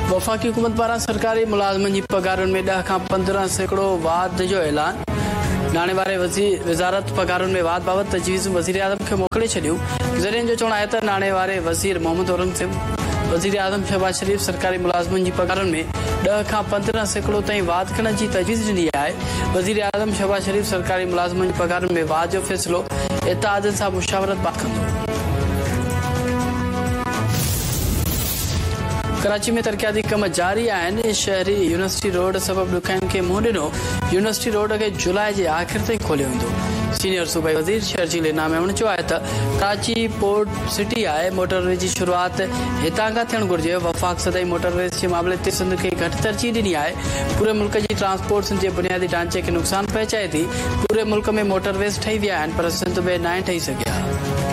वफ़ाक़ी हुकूमत पारां सरकारी मुलाज़िमनि जी पगारुनि में 10 खां 15% वाध जो ऐलान। नाणे वारे वज़ारत पगारुनि में वाध बाबति तजवीज़ वज़ीर आज़म खे मोकिले छॾियूं। ज़रियनि जो चवणु आहे त नाणे वारे वज़ीर मोहम्मद औरंगज़ेब वज़ीर आज़म शहबाज शरीफ़ सरकारी मुलाज़िमनि जी पगारुनि में 10 खां 15% ताईं वाध करण जी तजवीज़ ॾिनी आहे। वज़ीर आज़म शहबाज शरीफ़ सरकारी मुलाज़िमनि जी पगारुनि में वाध जो फ़ैसिलो इत्तेहादनि सां मुशावरत बात कंदो। कराची में तरक़ियाती कम जारी आहिनि। शहरी यूनिवर्सिटी रोड सबब ॾुखियाईनि खे मुंहुं ॾिनो। यूनिवर्सिटी रोड खे जुलाई जे आख़िर ताईं खोलियो वेंदो। सीनियर सूबाई वज़ीर शर्जील इनाम में चयो आहे त कराची पोर्ट सिटी आहे। मोटरवे जी शुरूआत हितां खां थियणु घुरिजे। वफ़ाक़ सदाई मोटरवेज़ जे मामले ते सिंध खे घटि तरजीह ॾिनी आहे। पूरे मुल्क जी ट्रांसपोर्ट सिंध जे बुनियादी ढांचे खे नुक़सान पहुचाए थी। पूरे मुल्क में मोटरवेज़ ठही विया आहिनि पर सिंध में न ठही सघिया।